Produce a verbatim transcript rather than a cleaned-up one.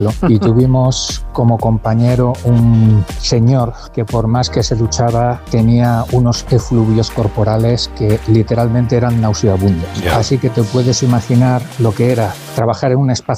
y tuvimos como compañero un señor que por más que se duchaba tenía unos efluvios corporales que literalmente eran nauseabundos. Yeah. Así que te puedes imaginar lo que era trabajar en un espacio